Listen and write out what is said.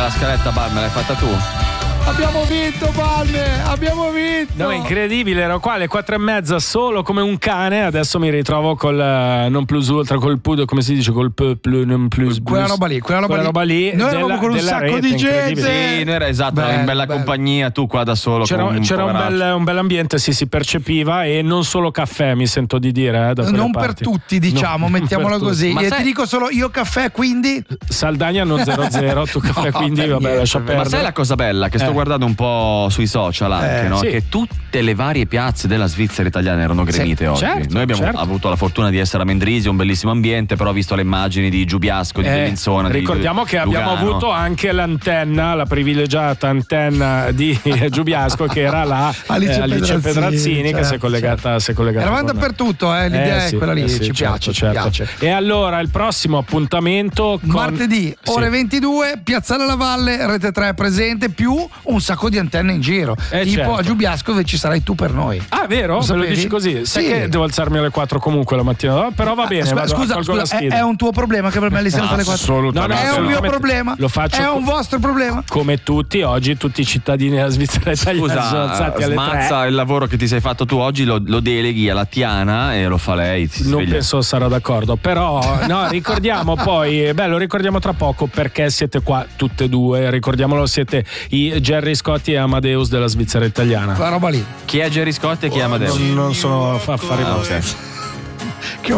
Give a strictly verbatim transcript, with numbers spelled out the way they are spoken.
la scaletta Balme, l'hai fatta tu? Abbiamo vinto, Balme! Abbiamo vinto! No, incredibile, ero qua alle quattro e mezza solo come un cane, adesso mi ritrovo col uh, non plus ultra, col pudo, come si dice, col p, plus, non plus quella roba lì, quella roba, quella roba lì. Noi eravamo con un sacco di gente. Sì, noi era esatto, bello, in bella bello. compagnia, tu qua da solo. C'era, con un, c'era un, bel, un bel ambiente, sì, si percepiva, e non solo caffè, mi sento di dire. Eh, da non parti. per tutti, diciamo, No, mettiamola per così. tutti. E sai... ti dico solo io caffè, quindi Saldagna non zero zero, tu caffè, no, quindi vabbè, niente, lascia Ma perdere. sai la cosa bella? Che sto Eh. guardando un po' sui social anche, Eh, no? sì. Che tutte le varie piazze della Svizzera italiana erano gremite Sì, oggi. certo, Noi abbiamo certo. avuto la fortuna di essere a Mendrisio, un bellissimo ambiente, però ho visto le immagini di Giubiasco, di Eh, Bellinzona. ricordiamo di che abbiamo Lugano. avuto anche l'antenna, la privilegiata antenna di Giubiasco, che era là, Alice eh, Alice Pedrazzini, Pedrazzini, che certo, si è collegata, si è collegata eravamo con- dappertutto, eh, l'idea Eh, sì, è quella lì, eh, sì, ci certo, piace, certo. ci piace. E allora il prossimo appuntamento con... Martedì, ore Sì. ventidue, Piazzale La Valle, Rete tre è presente, più un sacco di antenne in giro. Eh, tipo certo. a Giubiasco dove ci sarai tu per noi. Ah, vero? Me lo sapevi? dici così? Sai Sì. che devo alzarmi alle quattro comunque la mattina, però va bene. Scusa, vado, scusa, accolgo la scusa, è, sfida. è un tuo problema che per me li si alza alle quattro? Assolutamente. È un no. mio come- problema? Lo faccio È co- un vostro problema? come tutti oggi, tutti i cittadini della Svizzera italiana sono alzati Scusa, alle smazza tre. il lavoro che ti sei fatto tu oggi, lo, lo deleghi alla Tiana e lo fa lei. Si Non sveglia. penso sarà d'accordo, però no, ricordiamo poi, beh, lo ricordiamo tra poco perché siete qua tutte e due, ricordiamolo, siete i Gerry Scotti e Amadeus della Svizzera italiana. Quella roba lì. Chi è Gerry Scotti e chi è Amadeus? Non, non sono affari Ah, vostri. ok.